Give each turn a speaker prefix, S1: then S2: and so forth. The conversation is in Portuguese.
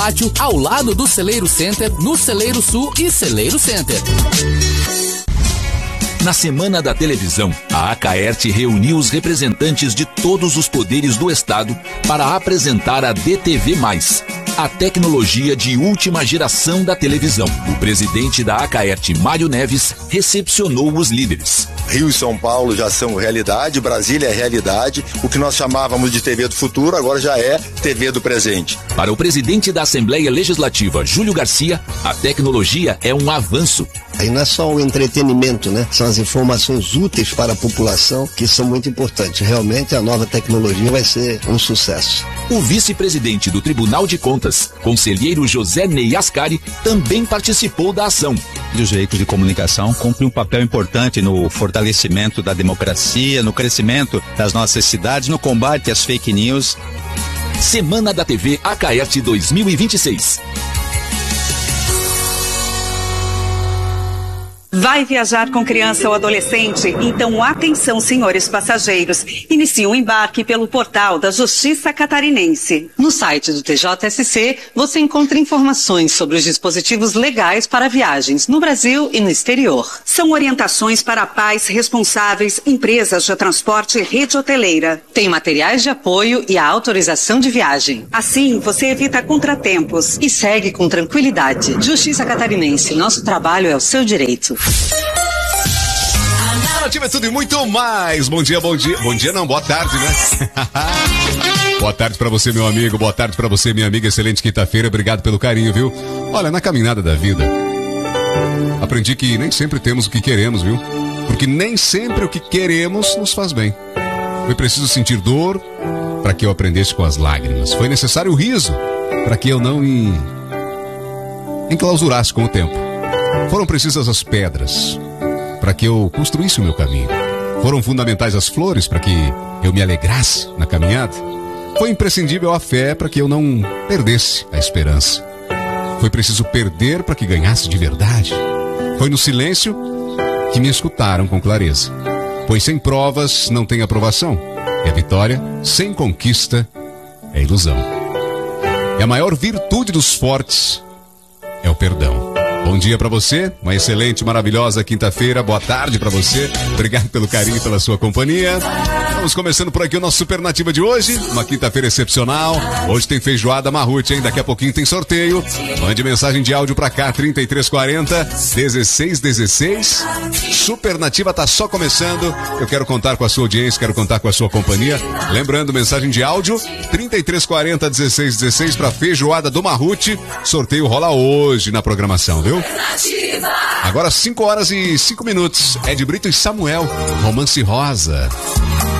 S1: Pátio, ao lado do Celeiro Center, no Celeiro Sul e Celeiro Center.
S2: Na Semana da Televisão, a Acaerte reuniu os representantes de todos os poderes do Estado para apresentar a DTV+, a tecnologia de última geração da televisão. O presidente da Acaerte, Mário Neves, recepcionou os líderes.
S3: Rio e São Paulo já são realidade, Brasília é realidade. O que nós chamávamos de TV do futuro agora já é TV do presente.
S2: Para o presidente da Assembleia Legislativa, Júlio Garcia, a tecnologia é um avanço.
S4: Aí não é só o entretenimento, né? São as informações úteis para a população que são muito importantes. Realmente a nova tecnologia vai ser um sucesso.
S2: O vice-presidente do Tribunal de Contas, conselheiro José Ney Ascari, também participou da ação.
S5: Os veículos de comunicação cumprem um papel importante no fortalecimento da democracia, no crescimento das nossas cidades, no combate às fake news.
S2: Semana da TV Acaerte 2026.
S6: Vai viajar com criança ou adolescente? Então atenção, senhores passageiros. Inicie o embarque pelo portal da Justiça Catarinense.
S7: No site do TJSC, você encontra informações sobre os dispositivos legais para viagens no Brasil e no exterior.
S6: São orientações para pais responsáveis, empresas de transporte e rede hoteleira.
S7: Tem materiais de apoio e a autorização de viagem.
S6: Assim, você evita contratempos.
S7: E segue com tranquilidade. Justiça Catarinense, nosso trabalho é o seu direito.
S8: Ativa é tudo e muito mais. Bom dia, bom dia. Bom dia não, boa tarde, né? Boa tarde pra você, meu amigo. Boa tarde pra você, minha amiga. Excelente quinta-feira. Obrigado pelo carinho, viu? Olha, na caminhada da vida, aprendi que nem sempre temos o que queremos, viu? Porque nem sempre o que queremos nos faz bem. Foi preciso sentir dor para que eu aprendesse com as lágrimas. Foi necessário o riso para que eu não me enclausurasse com o tempo. Foram precisas as pedras para que eu construísse o meu caminho. Foram fundamentais as flores para que eu me alegrasse na caminhada. Foi imprescindível a fé para que eu não perdesse a esperança. Foi preciso perder para que ganhasse de verdade. Foi no silêncio que me escutaram com clareza. Pois sem provas não tem aprovação. E a vitória sem conquista é ilusão. E a maior virtude dos fortes é o perdão. Bom dia pra você, uma excelente, maravilhosa quinta-feira, boa tarde pra você, obrigado pelo carinho e pela sua companhia. Vamos começando por aqui o nosso Supernativa de hoje, uma quinta-feira excepcional. Hoje tem feijoada Marrute, hein? Daqui a pouquinho tem sorteio. Mande mensagem de áudio pra cá, 3340-1616. Supernativa tá só começando, eu quero contar com a sua audiência, quero contar com a sua companhia. Lembrando, mensagem de áudio, 3340-1616 pra feijoada do Marrute. Sorteio rola hoje na programação, viu? Agora 5 horas e 5 minutos. Ed Brito e Samuel, Romance Rosa.